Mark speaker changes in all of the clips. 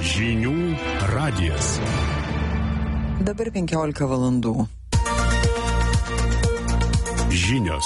Speaker 1: Žinių radijas.
Speaker 2: Dabar 15 valandų.
Speaker 1: Žinios.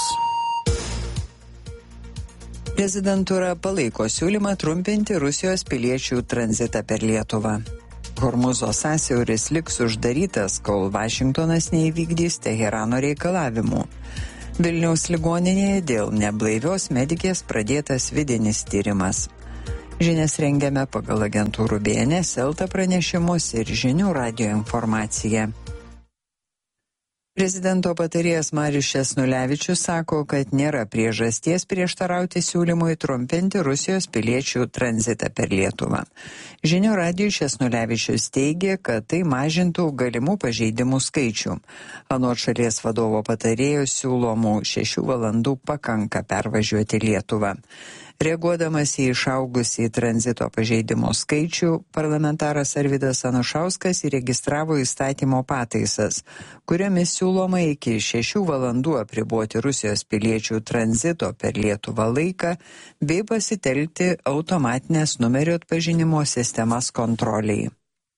Speaker 2: Prezidentūra palaiko siūlymą trumpinti Rusijos piliečių tranzitą per Lietuvą. Hormūzo sąsiauris liks uždarytas, kol Vašingtonas neįvykdys Teherano reikalavimų. Vilniaus ligoninėje dėl neblaivios medikės pradėtas vidinis tyrimas. Žinias rengiame pagal agentūrų BNS, Elta pranešimus ir Žinių radijo informaciją. Prezidento patarėjas Marius Česnulevičius sako, kad nėra priežasties prieštarauti siūlymui trumpinti Rusijos piliečių tranzitą per Lietuvą. Žinių radijui Česnulevičius teigė, kad tai mažintų galimų pažeidimų skaičių. Anot šalies vadovo patarėjo siūlomų 6 valandų pakanka pervažiuoti Lietuvą. Reaguodamas į išaugusį tranzito pažeidimo skaičių, parlamentaras Arvydas Anušauskas įregistravo įstatymo pataisas, kuriomis siūloma iki 6 valandų apriboti Rusijos piliečių tranzito per Lietuvą laiką bei pasitelkti automatinės numerio atpažinimo sistemas kontroliai.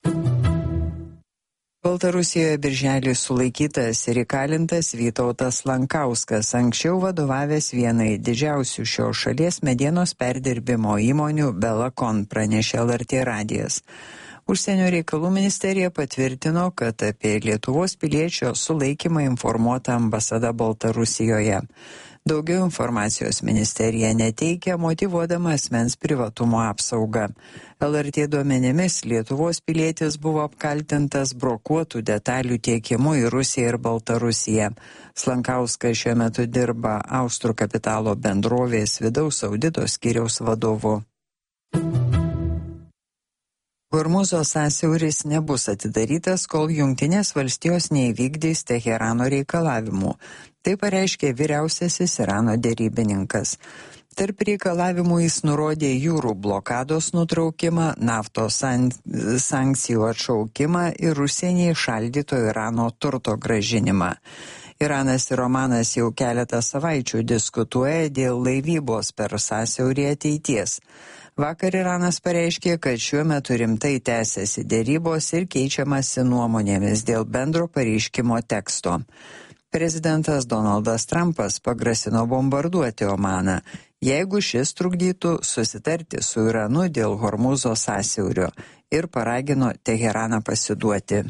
Speaker 2: Baltarusijoje birželį sulaikytas ir įkalintas Vytautas Lankauskas, anksčiau vadovavęs vienai didžiausių šios šalies medienos perdirbimo įmonių Belakon, pranešė LRT radijas. Užsienio reikalų ministerija patvirtino, kad apie Lietuvos piliečio sulaikymą informuota ambasada Baltarusijoje. Daugiau informacijos ministerija neteikia, motyvuodama asmens privatumo apsaugą. LRT duomenimis Lietuvos pilietis buvo apkaltintas brokuotų detalių tiekimu į Rusiją ir Baltarusiją. Lankauskas šiuo metu dirba Austrų kapitalo bendrovės vidaus audito skyriaus vadovu. Hormūzo sąsiauris nebus atidarytas, kol Jungtinės valstijos neįvykdys Teherano reikalavimų. Tai pareiškė vyriausiasis Irano derybininkas. Tarp reikalavimų jis nurodė jūrų blokados nutraukimą, naftos sankcijų atšaukimą ir užsienyje šaldyto Irano turto grąžinimą. Iranas ir Omanas jau keletą savaičių diskutuoja dėl laivybos per sąsiaurį ateities. Vakar Iranas pareiškė, kad šiuo metu rimtai tęsiasi dėrybos ir keičiamasi nuomonėmis dėl bendro pareiškimo teksto. Prezidentas Donaldas Trumpas pagrasino bombarduoti Omaną, jeigu šis trukdytų susitarti su Iranu dėl Hormūzo sąsiaurio ir paragino Teheraną pasiduoti.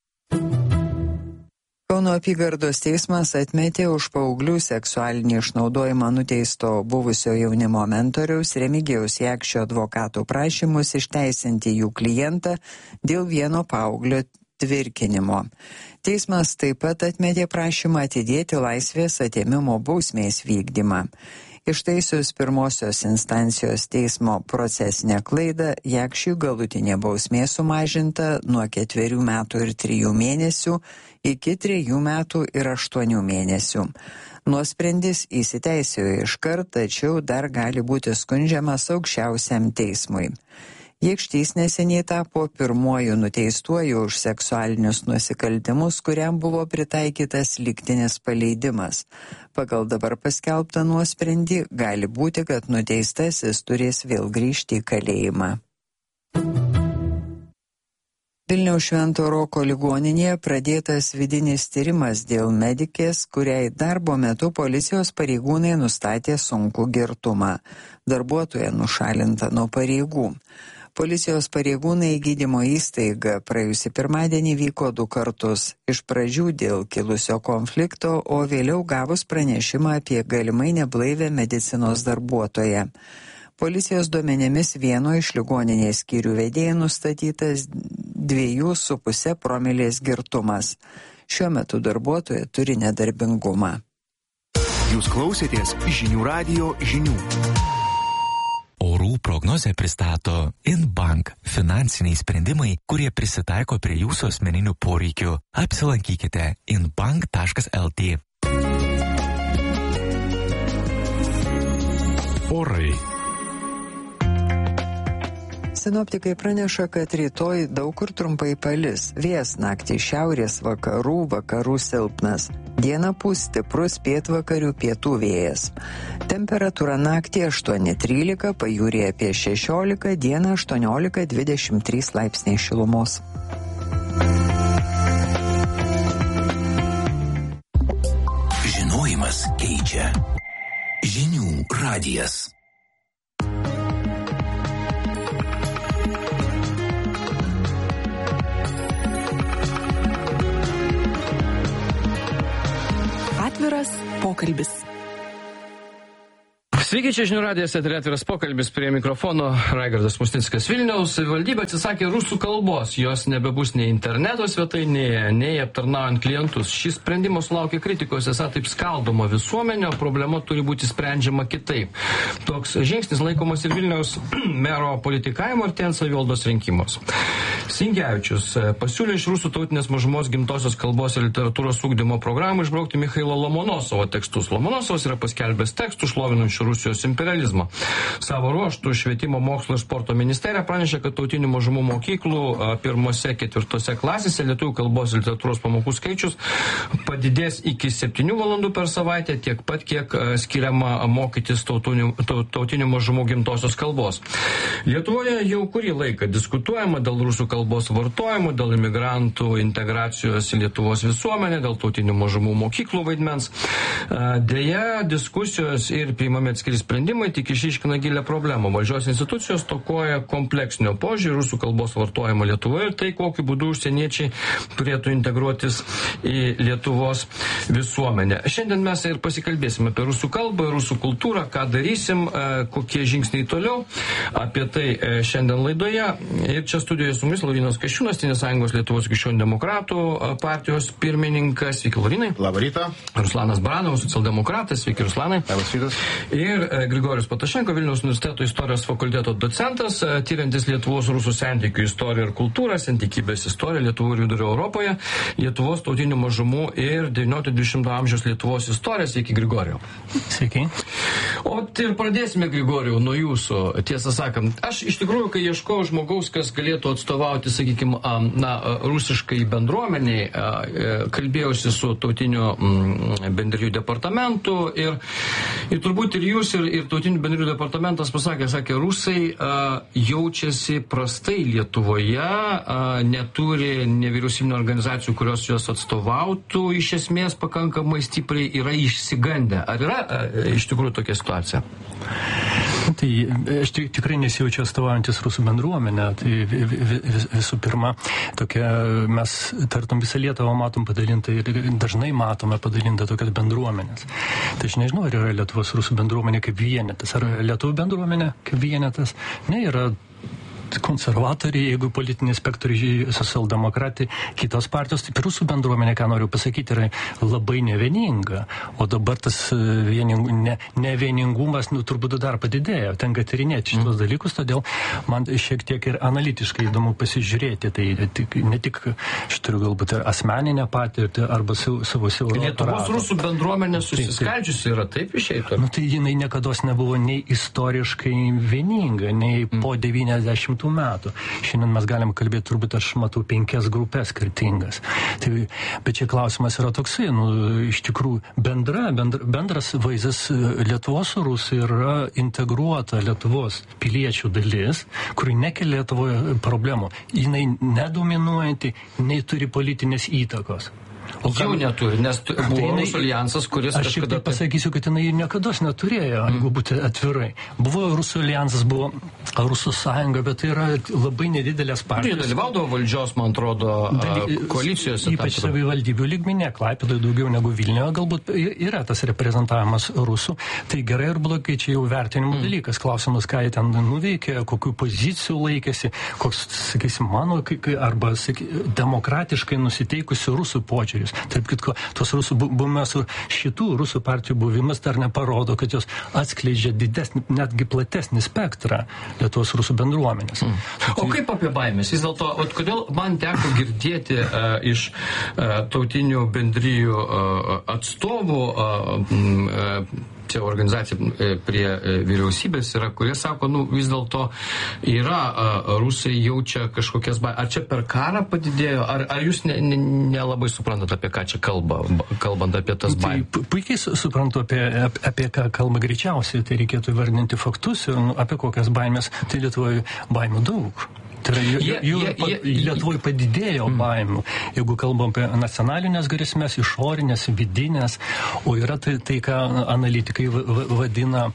Speaker 2: Kauno apygardos teismas atmetė už paauglių seksualinį išnaudojimą nuteisto buvusio jaunimo mentoriaus Remigijaus Jakščio advokatų prašymus išteisinti jų klientą dėl vieno paauglio tvirkinimo. Teismas taip pat atmetė prašymą atidėti laisvės atėmimo bausmės vykdymą. Ištaisius pirmosios instancijos teismo procesinę klaidą, Jakščiui galutinė bausmė sumažinta nuo 4 metų ir 3 mėnesių iki 3 metų ir 8 mėnesių. Nuosprendis įsiteisėjo iškart, tačiau dar gali būti skundžiamas aukščiausiam teismui. Jakštys neseniai tapo pirmuoju nuteistuoju už seksualinius nusikaltimus, kuriam buvo pritaikytas lygtinis paleidimas. Pagal dabar paskelbtą nuosprendį gali būti, kad nuteistasis turės vėl grįžti į kalėjimą. Vilniaus Švento Roko ligoninėje pradėtas vidinis tyrimas dėl medikės, kuriai darbo metu policijos pareigūnai nustatė sunkų girtumą. Darbuotoja nušalinta nuo pareigų. Policijos pareigūnai į gydymo įstaigą praėjusį pirmadienį vyko 2 kartus. Iš pradžių dėl kilusio konflikto, o vėliau gavus pranešimą apie galimai neblaivę medicinos darbuotoją. Policijos duomenimis vieno iš ligoninės skyrių vedėjų nustatytas 2,5 promilės girtumas. Šiuo metu darbuotoja turi nedarbingumą.
Speaker 1: Jūs klausėtės Žinių radijo žinių.
Speaker 3: Orų prognozę pristato InBank – finansiniai sprendimai, kurie prisitaiko prie jūsų asmeninių poreikių. Apsilankykite inbank.lt.
Speaker 1: Orai.
Speaker 2: Sinoptikai praneša, kad rytoj daug kur trumpai palis. Vėjas naktį šiaurės vakarų silpnas. Dieną pūs stiprus pietvakarių pietų vėjas. Temperatūra naktį 8-13, pajūryje apie 16, dieną 18-23 laipsniai šilumos.
Speaker 4: Žinojimas keičia. Žinių radijas.
Speaker 5: Atviras pokalbis.
Speaker 6: Sveiki, čia Žinių radijas, eteryje Atviras pokalbis, prie mikrofono Raigardas Mustinskas. Vilniaus savivaldybė atsisakė rusų kalbos, jos nebebus nei interneto svetainėje, nei aptarnaujant klientus. Šis sprendimas sulaukė kritikos, esą taip skaldoma visuomenė, o problema turi būti sprendžiama kitaip. Toks žingsnis laikomas ir Vilniaus mero politikavimo artėjant savivaldos rinkimus. Sinkevičius pasiūlė iš rusų tautinės mažumos gimtosios kalbos ir literatūros ugdymo programų išbraukti Michailo Lomonosovo tekstus. Lomonosovas yra paskelbęs tekstų šlovinančių Rusijos imperializmą. Savo ruožtų Švietimo, mokslo ir sporto ministerija pranešė, kad tautinių mažumų mokyklų 1-4 klasėse lietuvių kalbos ir literatūros pamokų skaičius padidės iki 7 valandų per savaitę, tiek pat, kiek skiriama mokytis tautinių mažumų gimtosios kalbos. Lietuvoje jau kurį laiką diskutuojama dėl rusų kalbos vartojimo, dėl imigrantų integracijos į Lietuvos visuomenę, dėl tautinių mažumų mokyklų vaidmens. Deja, diskusijos ir priimami atskiri sprendimai tik išiškina gilią problemą. Valdžios institucijos tokoja kompleksinio požiūrį rusų kalbos vartojimo Lietuvoje ir tai, kokiu būdu užsieniečiai turėtų integruotis į Lietuvos visuomenę. Šiandien mes ir pasikalbėsime apie rusų kalbą, rusų kultūrą, ką darysim, kokie žingsniai toliau. Apie tai šiandien laidoje. Ir čia studijoje su mumis Laurynas Kasčiūnas, Tėvynės sąjungos Lietuvos krikščionių demokratų partijos pirmininkas. Sveiki, Laurynai.
Speaker 7: Labą rytą.
Speaker 6: Ruslanas Baranovas, socialdemokratas. Sveiki, Ruslanai.
Speaker 7: Labas rytas.
Speaker 6: Ir Grigorijus Patašenko, Vilniaus universiteto istorijos fakulteto docentas, tyriantis Lietuvos rusų santykių istoriją ir kultūrą, santykybės istoriją Lietuvoje ir Vidurio Europoje, Lietuvos tautinių mažumų ir 19-20 amžiaus Lietuvos istoriją. Sveiki, Grigorijau.
Speaker 8: Sveiki.
Speaker 6: O ir pradėsime, Grigorijau, nuo jūsų. Tiesą sakant, aš iš tikrųjų, kai ieškojau žmogaus, kas galėtų atstovauti, sakykime, rusiškai bendruomeniai, kalbėjausi su tautinių bendrijų departamentu ir turbūt ir jūs, ir tautinių bendrijų departamentas sakė, rusai jaučiasi prastai Lietuvoje, neturi nevyriausybinių organizacijų, kurios juos atstovautų, iš esmės pakankamai stipriai yra išsigandę. Ar yra iš tikrųjų tokia situacija?
Speaker 8: Tai aš tikrai nesijaučiu atstovaujantis rusų bendruomenę. Tai visų pirma, mes tartum visą Lietuvą matom padalintą ir dažnai matome padalintą tokias bendruomenės. Tai aš nežinau, ar yra Lietuvos rusų bendruomenė kaip vienetas, ar Lietuvų bendruomenė kaip vienetas. Ne, yra konservatoriai, jeigu politiniai spektoriai, socialdemokratai, kitos partijos, tai rusų bendruomenė, ką noriu pasakyti, yra labai nevieninga. O dabar tas nevieningumas, turbūt dar padidėjo. Tenka tyrinėti šitos dalykus, todėl man šiek tiek ir analitiškai įdomu pasižiūrėti. Tai ne tik, aš turiu galbūt ir asmeninę patirtį arba savo siaurą
Speaker 6: aparatą. Lietuvos rusų bendruomenė susiskaldžiusi yra, taip išeitų?
Speaker 8: Tai jinai nekados nebuvo nei istoriškai vieninga, nei po 90 metų. Šiandien mes galim kalbėti, turbūt aš matau 5 grupės skirtingas. Bet čia klausimas yra toksai, iš tikrųjų bendras vaizdas Lietuvos rusų yra integruota Lietuvos piliečių dalis, kuri nekelia Lietuvoje problemų. Jinai nedominuojanti, nei turi politinės įtakos.
Speaker 6: Jau neturi, nes buvo Rusų alijansas, kuris
Speaker 8: aš kažkada... Aš pasakysiu, kad jinai niekados neturėjo, jeigu būti atvirai. Buvo Rusų alijansas, buvo Rusų sąjunga, bet tai yra labai nedidelės partijos.
Speaker 6: Tai dalyvaudavo valdžios, man atrodo, koalicijose.
Speaker 8: Ypač savivaldybių lygmenyje, Klaipėdoje daugiau negu Vilniuje, galbūt yra tas reprezentavimas rusų. Tai gerai ir blogai, čia jau vertinimo dalykas. Klausimas, ką jie ten nuveikė, kokių pozicijų laikėsi, koks, sakysim, mano, arba demokratiškai nusiteikusių rusų požiūrį. Taip kitko, tos šitų rusų partijų buvimas dar neparodo, kad jos atskleidžia didesnį, netgi platesnį spektrą Lietuvos rusų bendruomenės.
Speaker 6: O kaip apie baimės? Vis dėlto, kodėl man teko girdėti iš tautinių bendrijų atstovų opozicija, organizacija prie vyriausybės yra, kurie sako, vis dėlto yra rusai jaučia kažkokias baimės. Ar čia per karą padidėjo, ar jūs nelabai suprantat, apie ką čia kalbant apie tas baimės?
Speaker 8: Tai puikiai suprantu, apie ką kalba greičiausiai, tai reikėtų įvardinti faktus ir apie kokias baimės, tai Lietuvoje baimių daug. Tai Lietuvoje padidėjo baimių, jeigu kalbam apie nacionalinės grėsmės, išorinės, vidinės, o yra tai ką analitikai vadina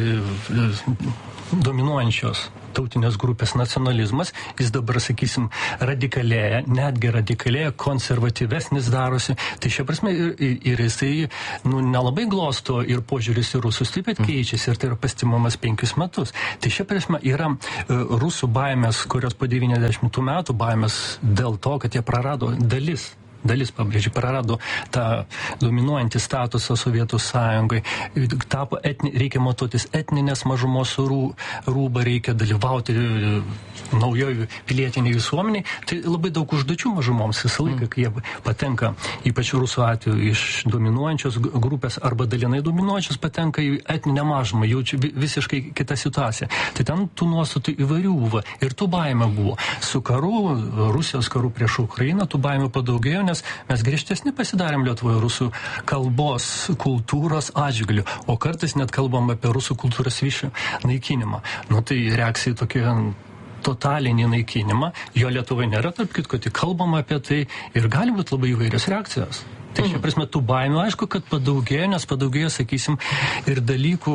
Speaker 8: dominuojančios tautinės grupės nacionalizmas, jis dabar, sakysim, radikalėja, netgi radikalėja, konservatyvesnis darosi. Tai šia prasme ir jisai nelabai glosto ir požiūris į rusus taip pat keičiasi ir tai yra pastimamas 5 metus. Tai šia prasme yra rusų baimės, kurios po 90 metų baimės dėl to, kad jie prarado dalis, pabrėžiu, prarado tą dominuojantį statusą Sovietų Sąjungai. Reikia matuotis etninės mažumos rūbą, reikia dalyvauti naujoje pilietiniai visuomeniai. Tai labai daug užduočių mažumoms visą laiką, kai jie patenka, ypač rusų atveju, iš dominuojančios grupės arba dalinai dominuojančios patenka į etninę mažumą, jaučia visiškai kitą situaciją. Tai ten tų nuostatų įvairių buvo ir tų baimė buvo. Su karu, Rusijos karu prieš Ukrainą, tų baimių padaugėjo, nes mes griežtesni pasidarėm Lietuvoje rusų kalbos, kultūros atžvilgiu, o kartais net kalbam apie rusų kultūros ryšių naikinimą. Tai reakcija tokia totalinį naikinimą, jo Lietuvoje nėra, tarp kitko, tik kalbama apie tai ir gali būti labai įvairios reakcijos. Tai šia prasme, tų baimių, aišku, kad padaugėjo, nes padaugėjo, sakysim, ir dalykų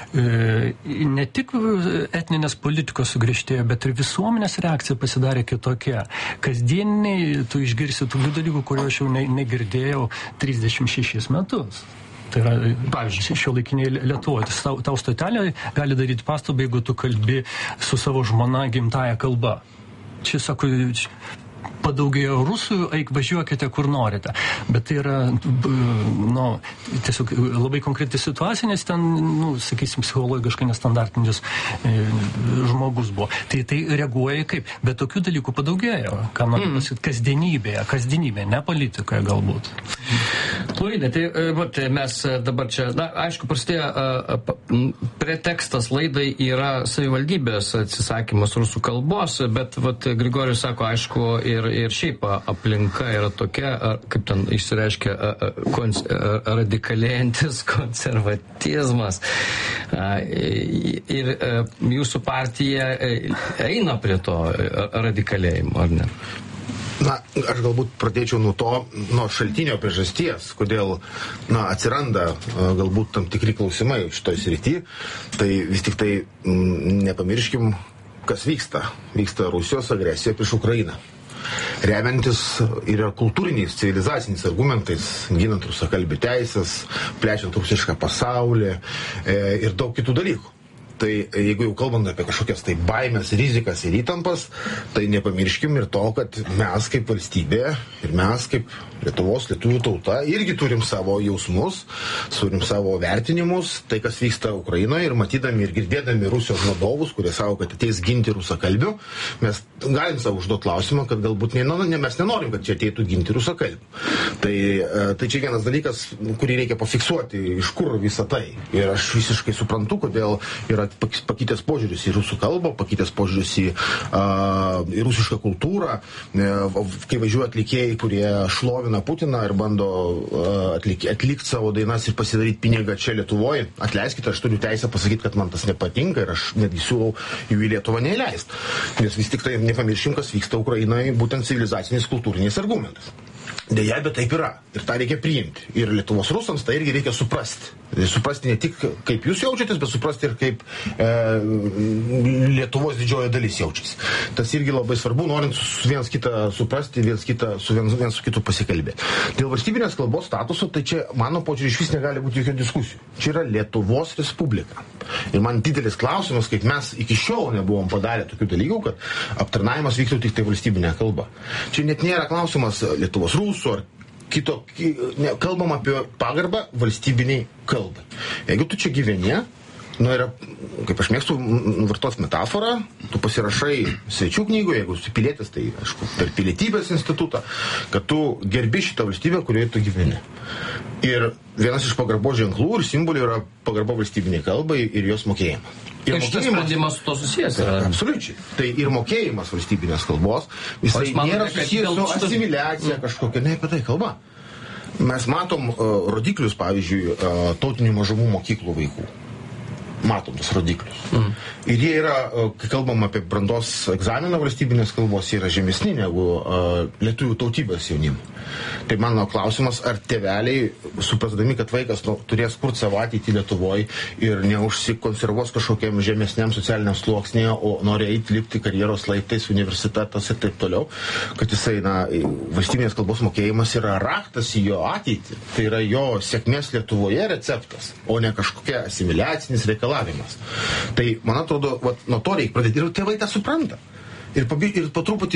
Speaker 8: ne tik etninės politikos sugriežtėjo, bet ir visuomenės reakcija pasidarė kitokia. Kasdieniai tu išgirsi tų dalykų, kurio aš jau negirdėjau 36 metus. Tai yra, pavyzdžiui, šiuolaikiniai Lietuvoje. Tau stotelė gali daryti pastabą, jeigu tu kalbi su savo žmona gimtąja kalba. Čia, sako, padaugėjo rusų, važiuokite kur norite. Bet tai yra, tiesiog labai konkreti situacija, nes ten, sakysim, psichologiškai nestandartinis žmogus buvo. Tai reaguoja kaip. Bet tokių dalykų padaugėjo, ką noriu pasakyti, kasdienybėje, ne politikoje galbūt.
Speaker 6: Lauryna, tai mes dabar čia, aišku, prasidėjo pretekstas laidai yra savivaldybės atsisakymas rusų kalbos, bet Grigorijus sako, aišku, ir šiaip aplinka yra tokia, kaip ten išsireiškia, radikalėjantis konservatizmas. Ir jūsų partija eina prie to radikalėjimo, ar ne?
Speaker 7: Aš galbūt pradėčiau nuo šaltinio priežasties, kodėl atsiranda galbūt tam tikri klausimai šitoj srity. Tai vis tik tai nepamirškim, kas vyksta. Vyksta Rusijos agresija prieš Ukrainą. Remiantis yra kultūriniais, civilizaciniais argumentais, ginant rusakalbių teisės, plečiant rusišką pasaulį ir daug kitų dalykų. Tai jeigu jau kalbant apie kažkokias tai baimės, rizikas ir įtampas, tai nepamirškim ir to, kad mes kaip valstybė ir mes kaip lietuvių tauta irgi turim savo jausmus, turim savo vertinimus, tai kas vyksta Ukrainoje ir matydami ir girdėdami Rusijos vadovus, kurie savo, kad ateis ginti rusakalbių, mes galim savo užduoti klausimą, kad galbūt mes nenorim, kad čia ateitų ginti rusakalbių. Tai čia vienas dalykas, kurį reikia pafiksuoti, iš kur visą tai. Ir aš visiškai suprantu, kodėl yra pakitęs požiūris į rusų kalbą, pakitęs požiūris į rusišką kultūrą, kai važiuoja atlikėjai, kurie šlovina Putiną ir bando atlikti savo dainas ir pasidaryti pinigą čia Lietuvoje. Atleiskite, aš turiu teisę pasakyti, kad man tas nepatinka ir aš netgi siūlau jų į Lietuvą neįleisti. Nes vis tik tai nepamirškim, kas vyksta Ukrainoje, būtent civilizaciniais kultūriniais argumentais. Deja, bet taip yra. Ir tą reikia priimti. Ir Lietuvos rusams tai irgi reikia suprasti. Suprasti ne tik, kaip jūs jaučiatės, bet suprasti ir kaip Lietuvos didžioji dalis jaučiasi. Tas irgi labai svarbu, norint viens kitą suprasti, viens su kitu pasikalbėti. Dėl valstybinės kalbos statuso, tai čia, mano požiūrį, iš vis negali būti jokių diskusijų. Čia yra Lietuvos Respublika. Ir man didelis klausimas, kaip mes iki šiol nebuvom padarę tokių dalykų, kad aptarnavimas vyktų tik tai valstybinė kalba. Čia net nėra klausimas Lietuvos rusų ar kalbam apie pagarbą valstybiniai kalbai. Jeigu tu čia gyveni, yra, kaip aš mėgstu vartot metaforą, tu pasirašai svečių knygoje, jeigu esi pilietis, tai aišku, per pilietybės institutą, kad tu gerbi šitą valstybę, kurioje tu gyveni. Ir vienas iš pagarbos ženklų ir simbolių yra pagarba valstybiniai kalbai ir jos mokėjimas.
Speaker 6: Ir šitas sprendimas su to susijęs yra.
Speaker 7: Absoliučiai. Tai ir mokėjimas valstybinės kalbos, jisai nėra susijęs su asimiliacija kažkokia, ne apie tai kalba. Mes matom rodiklius, pavyzdžiui, tautinių mažumų mokyklų vaikų. Matom tos rodiklius. Ir jie yra, kai kalbam apie brandos egzaminą valstybinės kalbos, jie yra žemesni negu lietuvių tautybės jaunimo. Tai mano klausimas, ar tėveliai, suprasdami, kad vaikas turės kurti savo ateitį Lietuvoje ir neužsikonservuos kažkokiam žemesniam socialiniam sluoksnėje, o nori eiti lipti karjeros laiptais, universitetas ir taip toliau, kad jisai, valstybinės kalbos mokėjimas yra raktas į jo ateitį. Tai yra jo sėkmės Lietuvoje receptas, o ne kažkokia asimiliacinis reikalavimas. Tai, man atrodo, nuo to reikia pradėti. Ir tėvai tą supranta. Ir po truputį